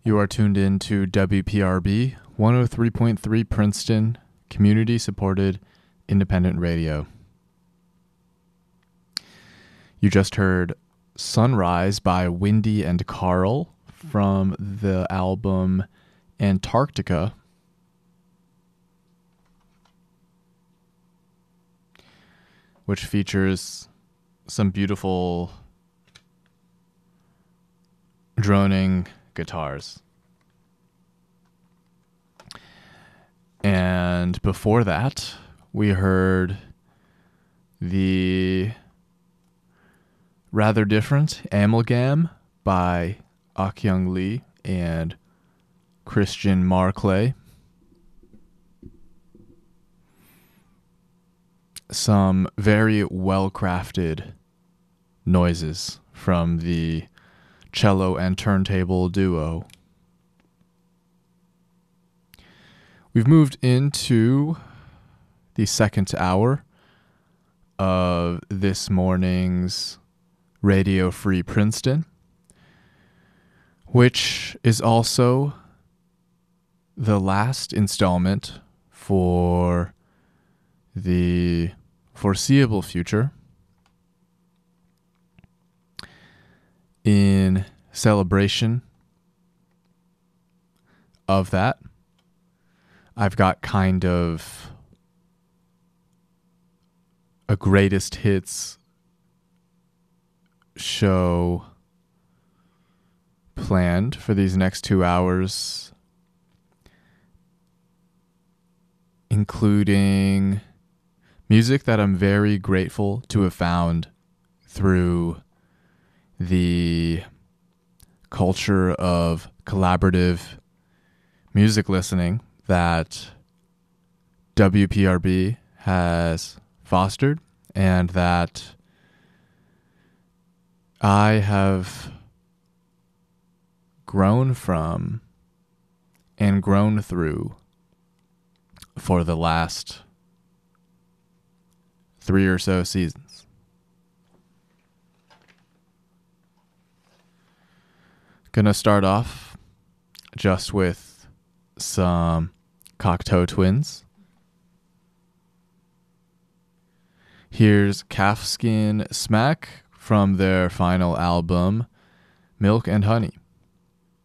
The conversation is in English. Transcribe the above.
You are tuned in to WPRB 103.3 Princeton, community supported independent radio. You just heard Sunrise by Windy and Carl from the album Antarctica, which features some beautiful droning guitars. And before that, we heard the rather different Amalgam by Akyung Lee and Christian Marclay. Some very well-crafted noises from the cello and turntable duo. We've moved into the second hour of this morning's Radio Free Princeton, which is also the last installment for the foreseeable future. In celebration of that, I've got kind of a greatest hits show planned for these next 2 hours, including music that I'm very grateful to have found through the culture of collaborative music listening that WPRB has fostered and that I have grown from and grown through for the last 3 or so seasons. Gonna start off just with some Cocteau Twins. Here's Calfskin Smack from their final album, Milk and Honey.